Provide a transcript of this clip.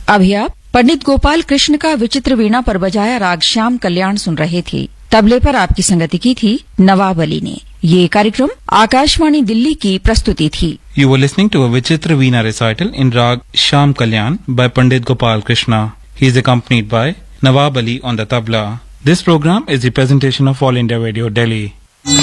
अभी आप पंडित गोपाल कृष्ण का विचित्र वीणा पर बजाया राग श्याम कल्याण सुन रहे थे। तबले पर आपकी संगति की थी नवाब अली ने। ये कार्यक्रम आकाशवाणी दिल्ली की प्रस्तुति थी। You were listening to a Vichitra Veena recital in Rag Sham Kalyan by Pandit Gopal Krishna. He is accompanied by Nawab Ali on the tabla. This program is the presentation of All India Radio, Delhi.